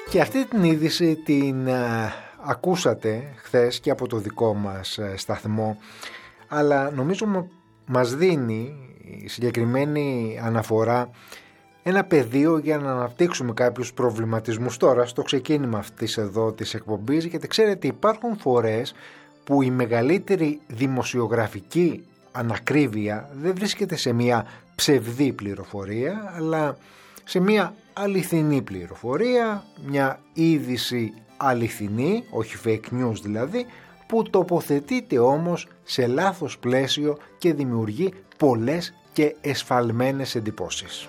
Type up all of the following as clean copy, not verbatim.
Και αυτή την είδηση την ακούσατε χθες και από το δικό μας σταθμό, αλλά νομίζω μας δίνει η συγκεκριμένη αναφορά ένα πεδίο για να αναπτύξουμε κάποιους προβληματισμούς τώρα στο ξεκίνημα αυτής εδώ της εκπομπής, γιατί ξέρετε υπάρχουν φορές που η μεγαλύτερη δημοσιογραφική ανακρίβεια δεν βρίσκεται σε μια ψευδή πληροφορία, αλλά σε μια αληθινή πληροφορία, μια είδηση αληθινή, όχι fake news δηλαδή, που τοποθετείται όμως σε λάθος πλαίσιο και δημιουργεί πολλές και εσφαλμένες εντυπώσεις.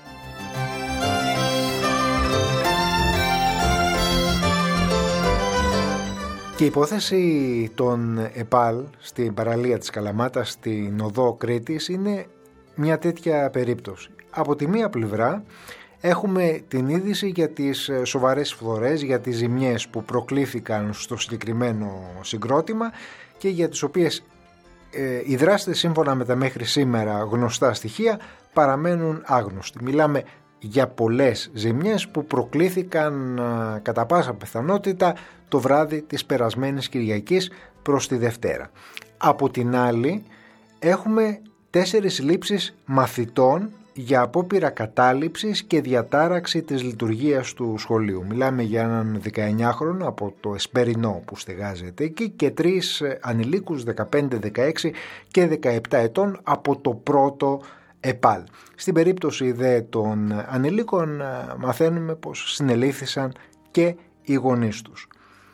Και η υπόθεση των ΕΠΑΛ στην παραλία της Καλαμάτας στην οδό Κρήτης είναι μια τέτοια περίπτωση. Από τη μία πλευρά έχουμε την είδηση για τις σοβαρές φθορές, για τις ζημιές που προκλήθηκαν στο συγκεκριμένο συγκρότημα και για τις οποίες οι δράστες σύμφωνα με τα μέχρι σήμερα γνωστά στοιχεία παραμένουν άγνωστοι. Μιλάμε για πολλές ζημιές που προκλήθηκαν κατά πάσα πιθανότητα το βράδυ της περασμένης Κυριακής προς τη Δευτέρα. Από την άλλη έχουμε 4 λήψεις μαθητών για απόπειρα κατάληψης και διατάραξη της λειτουργίας του σχολείου. Μιλάμε για έναν 19χρονο από το Εσπερινό που στεγάζεται εκεί και 3 ανηλίκους 15, 16 και 17 ετών από το πρώτο ΕΠΑΛ. Στην περίπτωση δε των ανηλίκων μαθαίνουμε πως συνελήφθησαν και οι γονείς τους.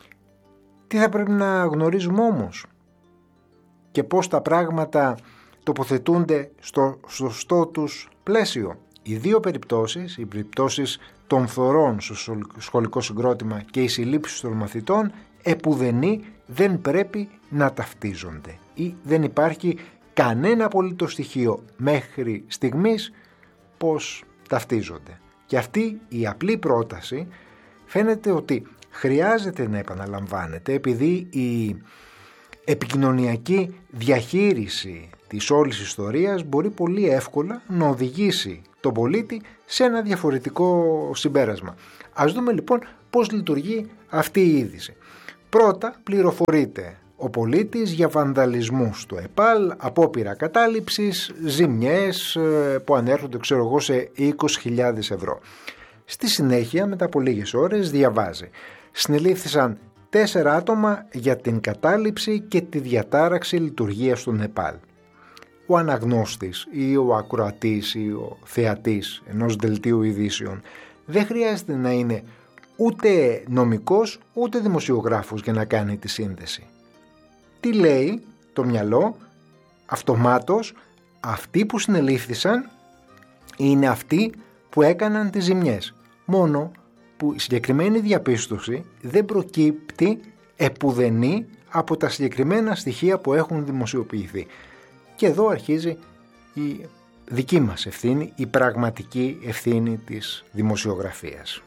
Τι θα πρέπει να γνωρίζουμε όμως και πως τα πράγματα τοποθετούνται στο σωστό τους πλαίσιο. Οι δύο περιπτώσεις, οι περιπτώσεις των φθορών στο σχολικό συγκρότημα και οι συλλήψεις των μαθητών, επουδενή δεν πρέπει να ταυτίζονται ή δεν υπάρχει κανένα απολύτως στοιχείο μέχρι στιγμής πως ταυτίζονται. Και αυτή η απλή πρόταση φαίνεται ότι χρειάζεται να επαναλαμβάνεται επειδή η επικοινωνιακή διαχείριση της όλης ιστορίας μπορεί πολύ εύκολα να οδηγήσει τον πολίτη σε ένα διαφορετικό συμπέρασμα. Ας δούμε λοιπόν πώς λειτουργεί αυτή η είδηση. Πρώτα πληροφορείται ο πολίτης για βανδαλισμούς στο ΕΠΑΛ, απόπειρα κατάληψης, ζημιές που ανέρχονται σε 20.000 ευρώ. Στη συνέχεια μετά από λίγες ώρες διαβάζει: συνελήφθησαν 4 άτομα για την κατάληψη και τη διατάραξη λειτουργίας των ΕΠΑΛ. Ο αναγνώστης ή ο ακροατής ή ο θεατής ενός δελτίου ειδήσεων δεν χρειάζεται να είναι ούτε νομικός ούτε δημοσιογράφος για να κάνει τη σύνδεση. Τι λέει το μυαλό? Αυτομάτως αυτοί που συνελήφθησαν είναι αυτοί που έκαναν τις ζημιές. Μόνο που η συγκεκριμένη διαπίστωση δεν προκύπτει επουδενή από τα συγκεκριμένα στοιχεία που έχουν δημοσιοποιηθεί. Και εδώ αρχίζει η δική μας ευθύνη, η πραγματική ευθύνη της δημοσιογραφίας.